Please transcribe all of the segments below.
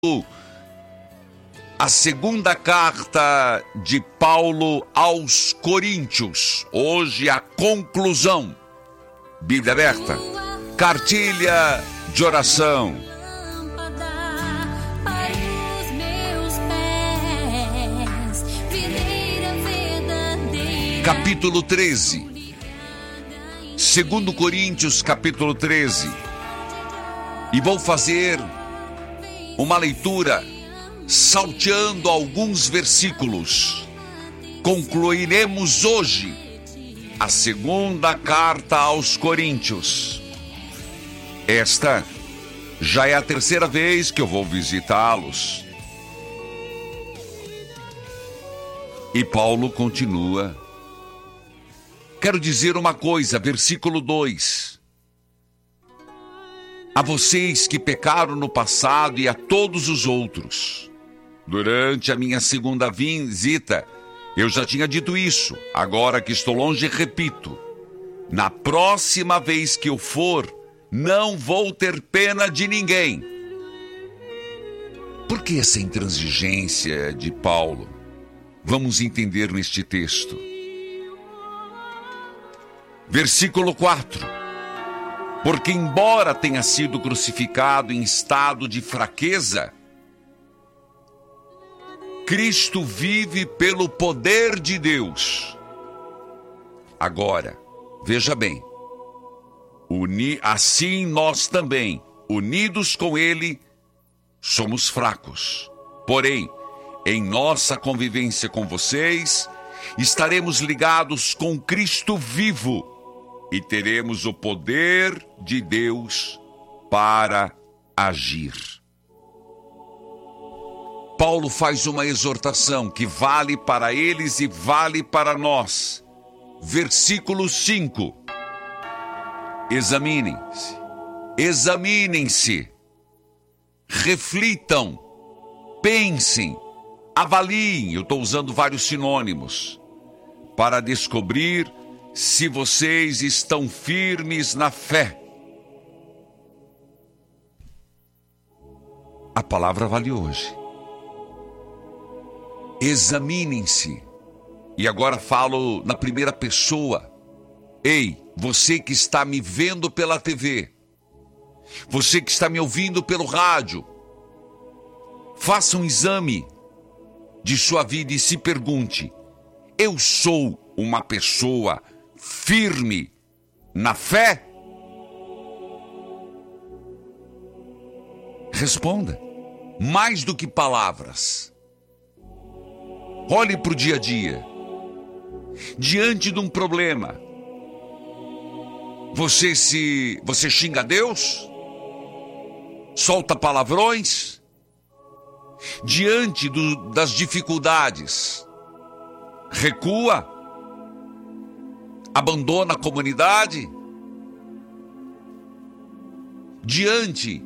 A segunda carta de Paulo aos Coríntios. Hoje a conclusão. Bíblia aberta. Cartilha de oração. Capítulo 13. 2 Coríntios, capítulo 13. E vou fazer uma leitura salteando alguns versículos. Concluiremos hoje a segunda carta aos Coríntios. Esta já é a terceira vez que eu vou visitá-los. E Paulo continua. Quero dizer uma coisa, versículo 2. A vocês que pecaram no passado e a todos os outros. Durante a minha segunda visita, eu já tinha dito isso. Agora que estou longe, repito. Na próxima vez que eu for, não vou ter pena de ninguém. Por que essa intransigência de Paulo? Vamos entender neste texto. Versículo 4. Porque embora tenha sido crucificado em estado de fraqueza, Cristo vive pelo poder de Deus. Agora, veja bem, assim nós também, unidos com Ele, somos fracos. Porém, em nossa convivência com vocês, estaremos ligados com Cristo vivo e teremos o poder de Deus para agir. Paulo faz uma exortação que vale para eles e vale para nós. Versículo 5. Examinem-se, reflitam, pensem, avaliem, eu estou usando vários sinônimos, para descobrir se vocês estão firmes na fé. A palavra vale hoje. Examinem-se. E agora falo na primeira pessoa. Ei, você que está me vendo pela TV, você que está me ouvindo pelo rádio, faça um exame de sua vida e se pergunte: eu sou uma pessoa firme na fé? Responda. Mais do que palavras. Olhe para o dia a dia. Diante de um problema, você xinga Deus? Solta palavrões? Diante das dificuldades, recua? Abandona a comunidade? Diante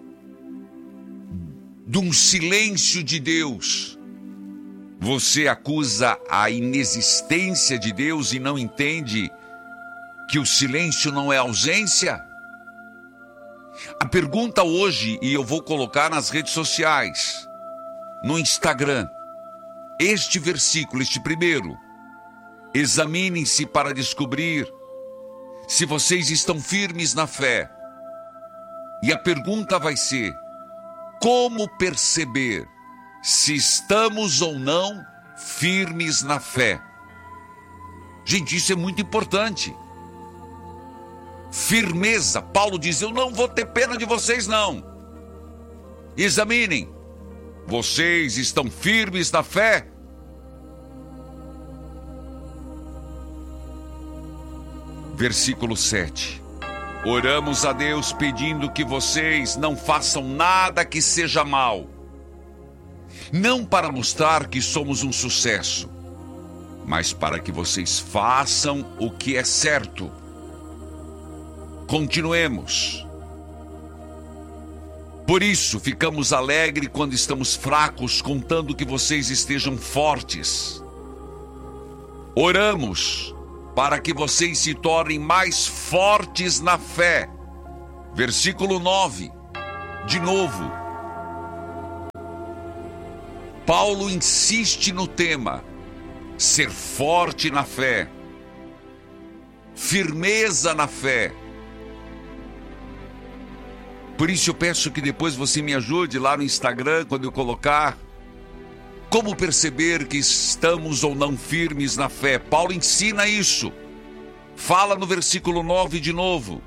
de um silêncio de Deus, você acusa a inexistência de Deus e não entende que o silêncio não é ausência? A pergunta hoje, e eu vou colocar nas redes sociais, no Instagram, este versículo, este primeiro: examinem-se para descobrir se vocês estão firmes na fé. E a pergunta vai ser: como perceber se estamos ou não firmes na fé? Gente, isso é muito importante. Firmeza. Paulo diz: eu não vou ter pena de vocês, não. Examinem. Vocês estão firmes na fé? Versículo 7. Oramos a Deus pedindo que vocês não façam nada que seja mal. Não para mostrar que somos um sucesso, mas para que vocês façam o que é certo. Continuemos. Por isso, ficamos alegres quando estamos fracos, contando que vocês estejam fortes. Oramos para que vocês se tornem mais fortes na fé. Versículo 9. De novo. Paulo insiste no tema: ser forte na fé, firmeza na fé. Por isso eu peço que depois você me ajude lá no Instagram, quando eu colocar como perceber que estamos ou não firmes na fé. Paulo ensina isso. Fala no versículo 9 de novo.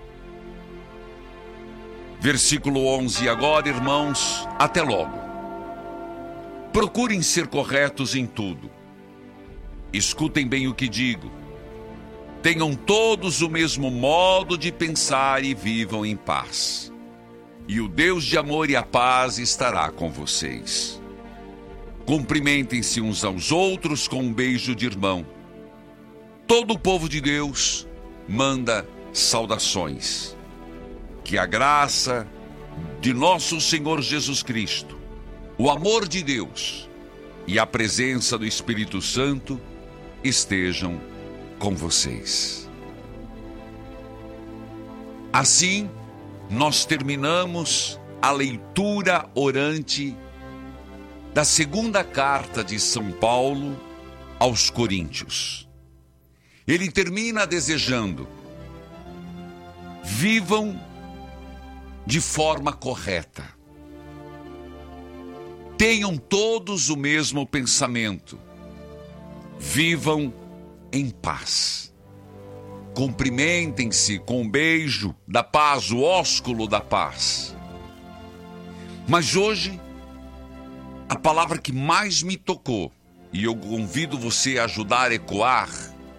Versículo 11. Agora, irmãos, até logo. Procurem ser corretos em tudo. Escutem bem o que digo. Tenham todos o mesmo modo de pensar e vivam em paz. E o Deus de amor e a paz estará com vocês. Cumprimentem-se uns aos outros com um beijo de irmão. Todo o povo de Deus manda saudações. Que a graça de nosso Senhor Jesus Cristo, o amor de Deus e a presença do Espírito Santo estejam com vocês. Assim, nós terminamos a leitura orante da segunda carta de São Paulo aos Coríntios. Ele termina desejando: vivam de forma correta. Tenham todos o mesmo pensamento. Vivam em paz. Cumprimentem-se com um beijo da paz, o ósculo da paz. Mas hoje, a palavra que mais me tocou, e eu convido você a ajudar a ecoar,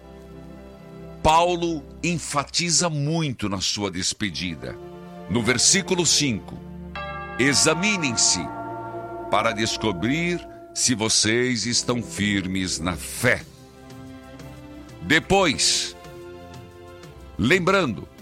Paulo enfatiza muito na sua despedida. No versículo 5, examinem-se para descobrir se vocês estão firmes na fé. Depois, lembrando,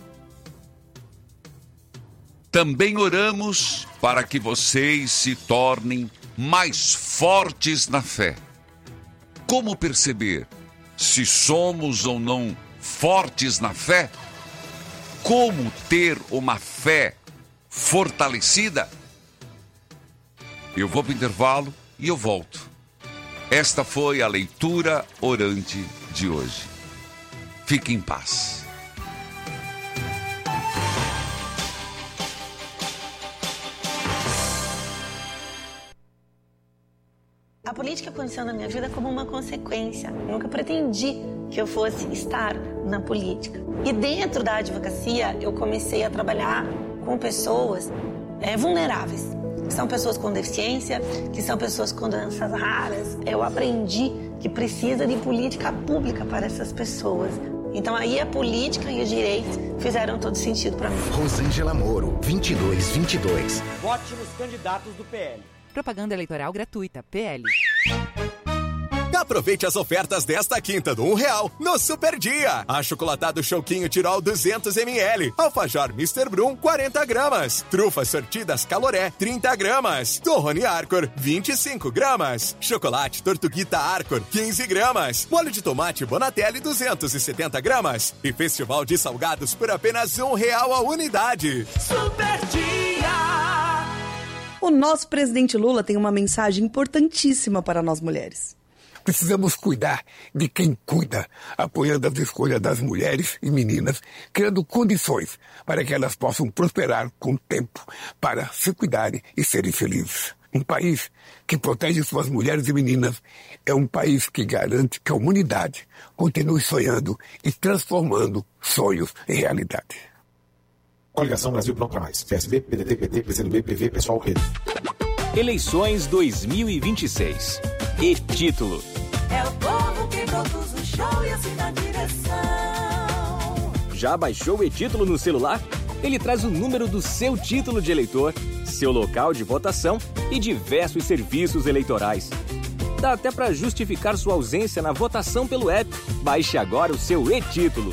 também oramos para que vocês se tornem mais fortes na fé. Como perceber se somos ou não fortes na fé? Como ter uma fé fortalecida? Eu vou para o intervalo e eu volto. Esta foi a leitura orante de hoje. Fique em paz. A política aconteceu na minha vida como uma consequência. Eu nunca pretendi que eu fosse estar na política. E dentro da advocacia, eu comecei a trabalhar com pessoas vulneráveis. Que são pessoas com deficiência, que são pessoas com doenças raras. Eu aprendi que precisa de política pública para essas pessoas. Então aí a política e o direito fizeram todo sentido para mim. Rosângela Moro, 2222. Vote nos candidatos do PL. Propaganda eleitoral gratuita, PL. Aproveite as ofertas desta quinta do R$1 no Super Dia. Achocolatado Choquinho Tirol 200ml. Alfajor Mr. Brum 40 gramas. Trufas sortidas Caloré 30 gramas. Torrone Arcor 25 gramas. Chocolate Tortuguita Arcor 15 gramas. Molho de tomate Bonatelli 270 gramas. E Festival de Salgados por apenas R$1 a unidade. Super Dia! O nosso presidente Lula tem uma mensagem importantíssima para nós mulheres. Precisamos cuidar de quem cuida, apoiando as escolhas das mulheres e meninas, criando condições para que elas possam prosperar com o tempo, para se cuidarem e serem felizes. Um país que protege suas mulheres e meninas é um país que garante que a humanidade continue sonhando e transformando sonhos em realidade. Coligação Brasil Pronto pra Mais. PSB, PDT, PT, PCdoB, PV, Pessoal, Rede. Eleições 2026. E-título. É o povo que produz o show e assim na direção. Já baixou o e-título no celular? Ele traz o número do seu título de eleitor, seu local de votação e diversos serviços eleitorais. Dá até para justificar sua ausência na votação pelo app. Baixe agora o seu e-título.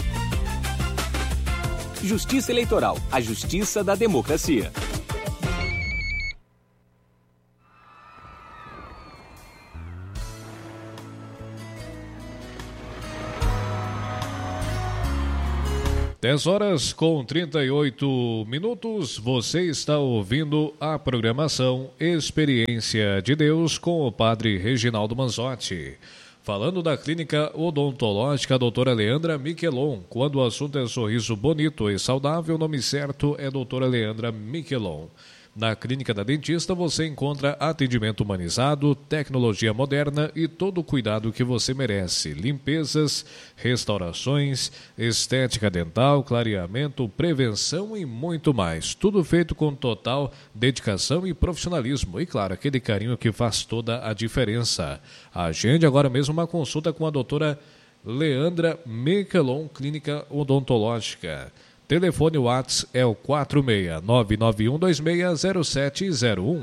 Justiça Eleitoral, a justiça da democracia. 10h38. Você está ouvindo a programação Experiência de Deus com o Padre Reginaldo Manzotti. Falando da clínica odontológica doutora Leandra Miquelon. Quando o assunto é sorriso bonito e saudável, o nome certo é doutora Leandra Miquelon. Na Clínica da Dentista você encontra atendimento humanizado, tecnologia moderna e todo o cuidado que você merece. Limpezas, restaurações, estética dental, clareamento, prevenção e muito mais. Tudo feito com total dedicação e profissionalismo. E claro, aquele carinho que faz toda a diferença. Agende agora mesmo uma consulta com a doutora Leandra Miquelon, Clínica Odontológica. Telefone WhatsApp é o 46991260701.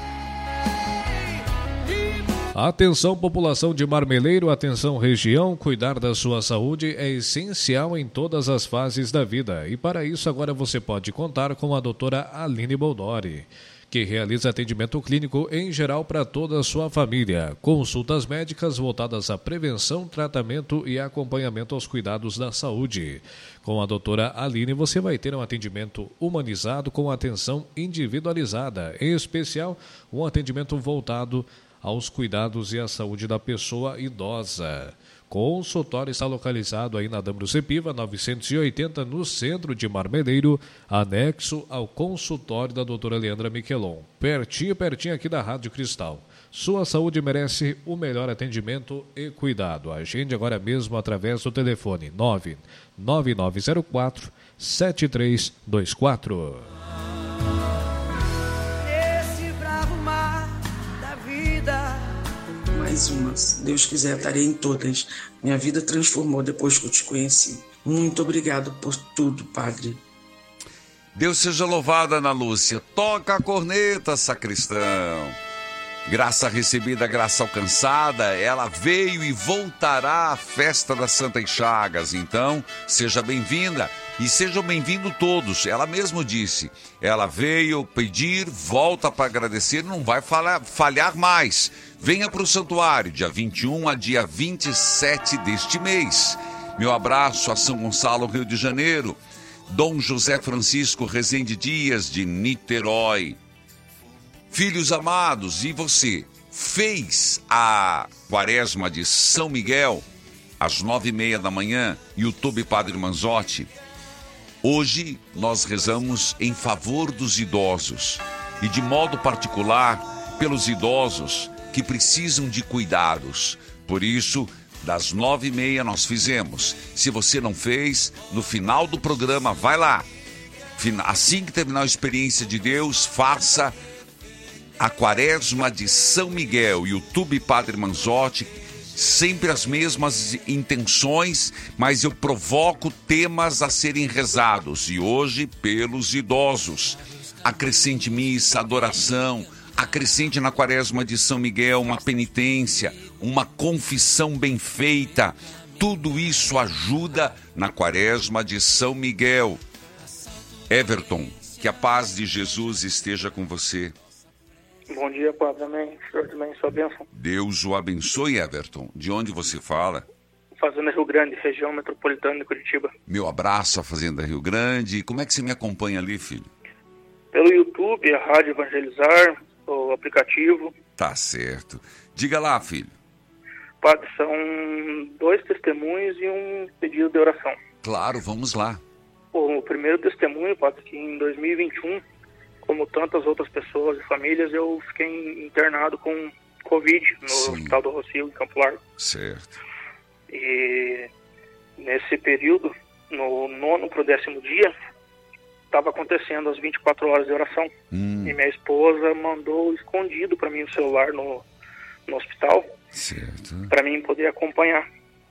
Atenção, população de Marmeleiro, atenção região, cuidar da sua saúde é essencial em todas as fases da vida. E para isso agora você pode contar com a doutora Aline Boldori, que realiza atendimento clínico em geral para toda a sua família. Consultas médicas voltadas à prevenção, tratamento e acompanhamento aos cuidados da saúde. Com a doutora Aline, você vai ter um atendimento humanizado com atenção individualizada. Em especial, um atendimento voltado aos cuidados e à saúde da pessoa idosa. Consultório está localizado aí na Dambrusce Piva, 980, no centro de Marmeleiro, anexo ao consultório da doutora Leandra Miquelon. Pertinho aqui da Rádio Cristal. Sua saúde merece o melhor atendimento e cuidado. Agende agora mesmo através do telefone 99904-7324. Esse bravo mar da vida. Mais uma, se Deus quiser, estarei em todas. Minha vida transformou depois que eu te conheci. Muito obrigado por tudo, Padre. Deus seja louvado, Ana Lúcia. Toca a corneta, sacristão. Graça recebida, graça alcançada, ela veio e voltará à festa da Santa Chagas. Então, seja bem-vinda e sejam bem-vindos todos. Ela mesmo disse, ela veio pedir, volta para agradecer, não vai falhar mais. Venha para o santuário, dia 21 a dia 27 deste mês. Meu abraço a São Gonçalo, Rio de Janeiro. Dom José Francisco Rezende Dias, de Niterói. Filhos amados, e você fez a Quaresma de São Miguel às 9h30 da manhã, YouTube Padre Manzotti? Hoje nós rezamos em favor dos idosos e de modo particular pelos idosos que precisam de cuidados. Por isso, das 9h30 nós fizemos. Se você não fez, no final do programa, vai lá. Assim que terminar a Experiência de Deus, faça a Quaresma de São Miguel, YouTube Padre Manzotti, sempre as mesmas intenções, mas eu provoco temas a serem rezados, e hoje pelos idosos. Acrescente missa, adoração, acrescente na Quaresma de São Miguel uma penitência, uma confissão bem feita, tudo isso ajuda na Quaresma de São Miguel. Everton, que a paz de Jesus esteja com você. Bom dia, Padre. Amém. Senhor também, sua bênção. Deus o abençoe, Everton. De onde você fala? Fazenda Rio Grande, região metropolitana de Curitiba. Meu abraço à Fazenda Rio Grande. Como é que você me acompanha ali, filho? Pelo YouTube, a Rádio Evangelizar, o aplicativo. Tá certo. Diga lá, filho. Padre, são 2 testemunhos e um pedido de oração. Claro, vamos lá. O primeiro testemunho, Padre, que em 2021... como tantas outras pessoas e famílias, eu fiquei internado com Covid no Hospital do Rocio, em Campo Largo. Certo. E nesse período, no 9º para o 10º dia, estava acontecendo as 24 horas de oração. E minha esposa mandou escondido para mim o celular no hospital, para mim poder acompanhar.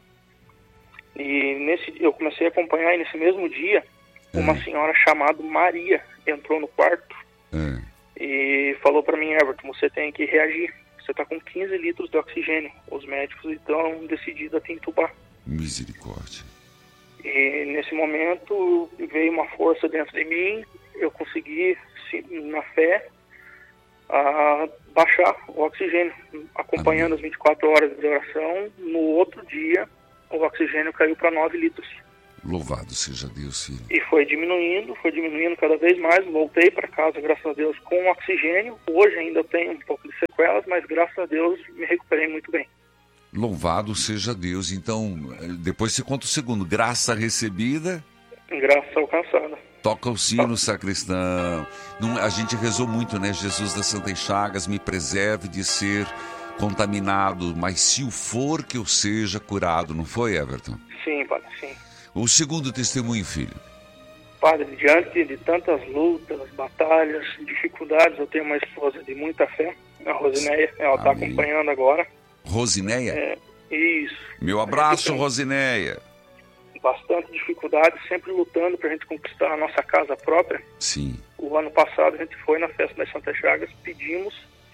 E eu comecei a acompanhar, e nesse mesmo dia, uma senhora chamada Maria entrou no quarto e falou para mim: Everton, você tem que reagir, você está com 15 litros de oxigênio, os médicos estão decididos a te entubar. Misericórdia. E nesse momento veio uma força dentro de mim, eu consegui, na fé, baixar o oxigênio, acompanhando as 24 horas de oração. No outro dia, o oxigênio caiu para 9 litros. Louvado seja Deus, filho. E foi diminuindo cada vez mais. Voltei para casa, graças a Deus, com oxigênio. Hoje ainda tenho um pouco de sequelas, mas graças a Deus me recuperei muito bem. Louvado seja Deus. Então, depois você conta o segundo. Graça recebida. Graça alcançada. Toca o sino, sacristão. A gente rezou muito, né? Jesus das Santas Chagas, me preserve de ser contaminado, mas se o for que eu seja curado, não foi, Everton? Sim, padre, sim. O segundo testemunho, filho. Padre, diante de tantas lutas, batalhas, dificuldades, eu tenho uma esposa de muita fé, a Rosineia, ela está acompanhando agora. Rosineia? Isso. Meu abraço, Rosineia. Bastante dificuldade, sempre lutando para a gente conquistar a nossa casa própria. Sim. O ano passado a gente foi na festa das Santas Chagas, pedimos,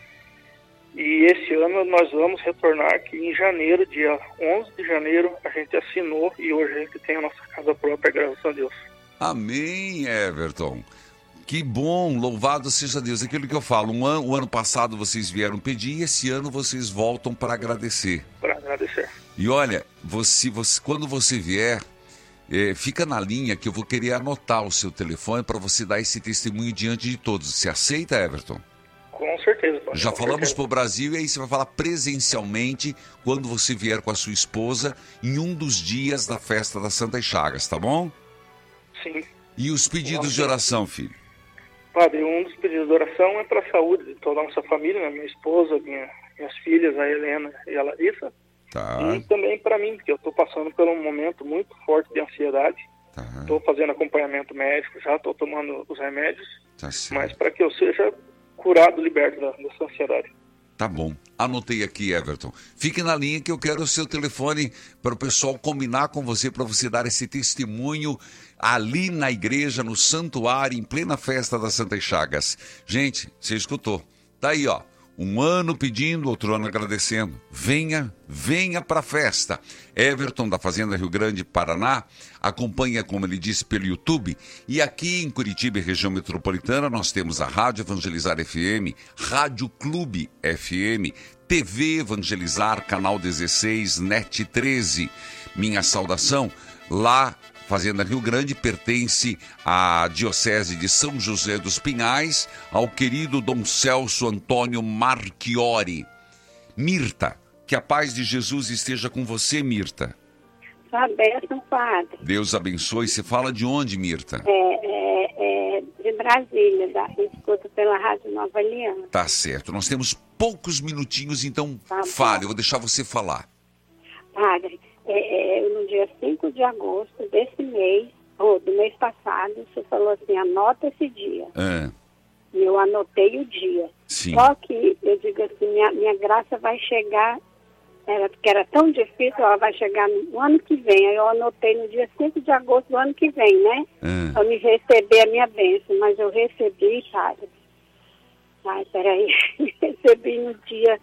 e esse ano nós vamos retornar aqui em janeiro, dia 11 de janeiro, a gente assinou e hoje a gente tem a nossa casa própria, graças a Deus. Amém, Everton. Que bom, louvado seja Deus. Aquilo que eu falo, o ano passado vocês vieram pedir e esse ano vocês voltam para agradecer. Para agradecer. E olha, quando você vier, fica na linha que eu vou querer anotar o seu telefone para você dar esse testemunho diante de todos. Você aceita, Everton? Com certeza. Padre, já falamos para o Brasil e aí você vai falar presencialmente quando você vier com a sua esposa em um dos dias da festa das Santas Chagas, tá bom? Sim. E os pedidos de oração, filho? Padre, um dos pedidos de oração é para a saúde de toda a nossa família, né? Minha esposa, minhas filhas, a Helena e a Larissa. Tá. E também para mim, porque eu estou passando por um momento muito forte de ansiedade. Estou fazendo acompanhamento médico, já estou tomando os remédios, mas para que eu seja curado, liberto dessa ansiedade. Tá bom. Anotei aqui, Everton. Fique na linha que eu quero o seu telefone para o pessoal combinar com você, para você dar esse testemunho ali na igreja, no santuário, em plena festa das Santas Chagas. Gente, você escutou. Tá aí, ó. Um ano pedindo, outro ano agradecendo. Venha para a festa. Everton, da Fazenda Rio Grande, Paraná, acompanha, como ele disse, pelo YouTube. E aqui em Curitiba e região metropolitana, nós temos a Rádio Evangelizar FM, Rádio Clube FM, TV Evangelizar, Canal 16, NET 13. Minha saudação lá. Fazenda Rio Grande pertence à Diocese de São José dos Pinhais, ao querido Dom Celso Antônio Marchiori. Mirta, que a paz de Jesus esteja com você, Mirta. Sua bênção, padre. Deus abençoe. Você fala de onde, Mirta? De Brasília, escuto pela Rádio Nova Aliança. Tá certo. Nós temos poucos minutinhos, então fale. Eu vou deixar você falar. Padre, no dia 5 de agosto desse mês, ou do mês passado, você falou assim, anota esse dia. E eu anotei o dia. Sim. Só que eu digo assim, minha graça vai chegar, porque era tão difícil, ela vai chegar no ano que vem. Aí eu anotei no dia 5 de agosto do ano que vem, né? Para me receber a minha bênção. Mas eu recebi, padre. Recebi no dia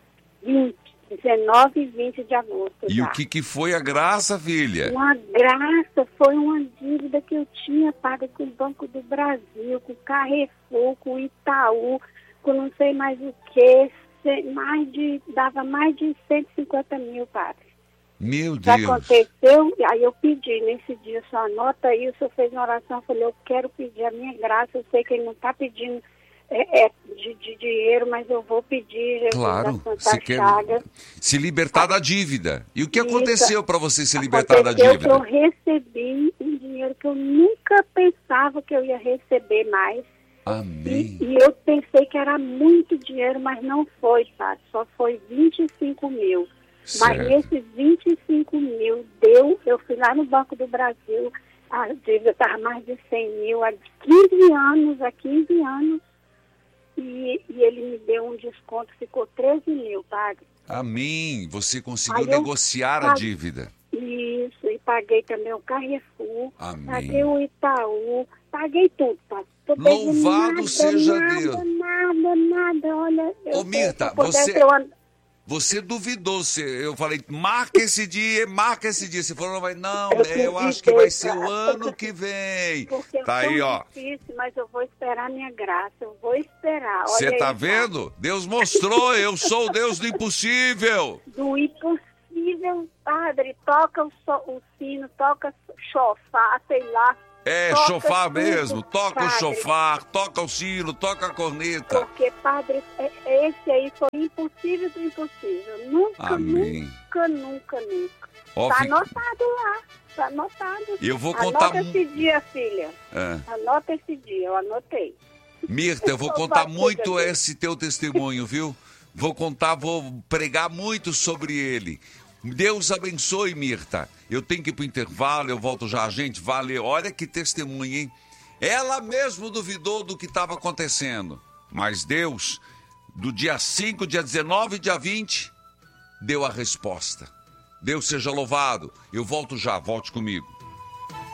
19 e 20 de agosto. E já. O que foi a graça, filha? Uma graça, foi uma dívida que eu tinha paga com o Banco do Brasil, com o Carrefour, com o Itaú, com não sei mais o que, dava mais de 150 mil, padre. Meu Deus. Já aconteceu, aí eu pedi nesse dia, só anota aí, o senhor fez uma oração, eu falei, eu quero pedir a minha graça, eu sei que ele não está pedindo de dinheiro, mas eu vou pedir. Claro, você quer se libertar da dívida. E o que aconteceu para você se libertar da dívida? Eu recebi um dinheiro que eu nunca pensava que eu ia receber mais. Amém. E eu pensei que era muito dinheiro, mas não foi, sabe? Só foi 25 mil. Certo. Mas nesses 25 mil eu fui lá no Banco do Brasil, a dívida estava mais de 100 mil há 15 anos. E ele me deu um desconto, ficou 13 mil, padre. Amém. Você conseguiu negociar a dívida. Isso, e paguei também o Carrefour, Amém. Paguei o Itaú, paguei tudo, padre. Louvado seja Deus. Nada, olha. Ô Mirta, você duvidou, eu falei, marca esse dia. Você falou, não, eu acho que vai ser o ano que vem. Porque tá aí, ó. Difícil, mas eu vou esperar minha graça, eu vou esperar. Você tá vendo? Deus mostrou, eu sou o Deus do impossível. Do impossível, padre, toca o sino, chofar, sei lá. É, toca chofar tudo, mesmo. Toca padre. o chofar, toca o sino, toca a corneta. Porque, padre, esse aí foi impossível do impossível. Nunca, Amém. nunca. Ó, Tá fica- anotado lá. Tá anotado. Eu vou contar Anota esse dia, filha. É. Anota esse dia, eu anotei. Mirta, eu vou Só contar vai, muito fica, esse teu testemunho, viu? Vou pregar muito sobre ele. Deus abençoe, Mirta. Eu tenho que ir pro intervalo, eu volto já. Gente, valeu. Olha que testemunho, hein? Ela mesmo duvidou do que estava acontecendo. Mas Deus, do dia 5, dia 19 e dia 20, deu a resposta. Deus seja louvado. Eu volto já, volte comigo.